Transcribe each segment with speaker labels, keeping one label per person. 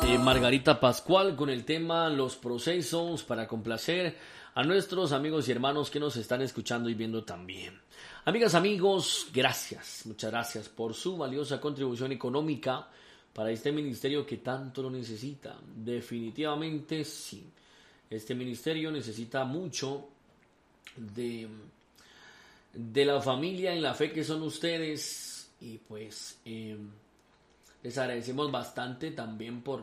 Speaker 1: Margarita Pascual con el tema Los procesos para complacer a nuestros amigos y hermanos que nos están escuchando y viendo también. Amigas, amigos, gracias, muchas gracias por su valiosa contribución económica para este ministerio que tanto lo necesita. Definitivamente sí, este ministerio necesita mucho de la familia en la fe que son ustedes y pues les agradecemos bastante también por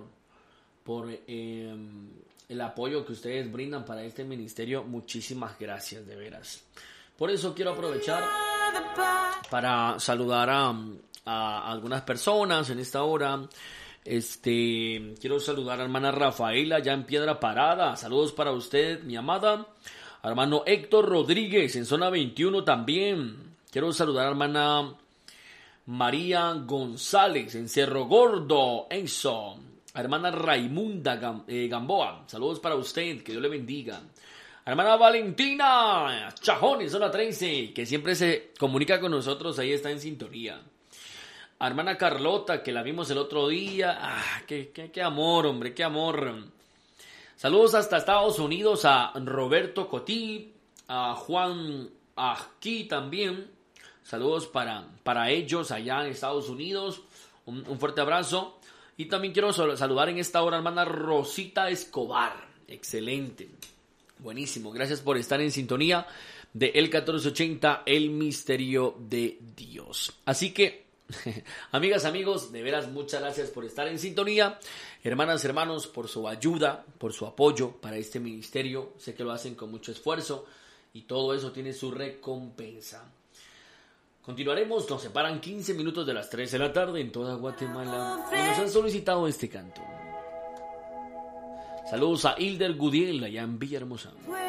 Speaker 1: el apoyo que ustedes brindan para este ministerio. Muchísimas gracias, de veras. Por eso quiero aprovechar para saludar a algunas personas en esta hora. Quiero saludar a hermana Rafaela, ya en Piedra Parada. Saludos para usted, mi amada. A hermano Héctor Rodríguez, en zona 21 también. Quiero saludar a hermana María González, en Cerro Gordo. Eso. A hermana Raimunda Gamboa. Saludos para usted, que Dios le bendiga. A hermana Valentina Chajón, en zona 13, que siempre se comunica con nosotros, ahí está en sintonía. A hermana Carlota, que la vimos el otro día. Qué amor, hombre, qué amor. Saludos hasta Estados Unidos a Roberto Cotí, a Juan Aquí también. Saludos para ellos allá en Estados Unidos. Un fuerte abrazo. Y también quiero saludar en esta hora a hermana Rosita Escobar. Excelente. Buenísimo. Gracias por estar en sintonía de El 1480, El Misterio de Dios. Así que, amigas, amigos, de veras muchas gracias por estar en sintonía. Hermanas, hermanos, por su ayuda, por su apoyo para este ministerio. Sé que lo hacen con mucho esfuerzo y todo eso tiene su recompensa. Continuaremos, nos separan 15 minutos de las 3 de la tarde en toda Guatemala y nos han solicitado este canto. Saludos a Hilder Gudiel allá en Villahermosa.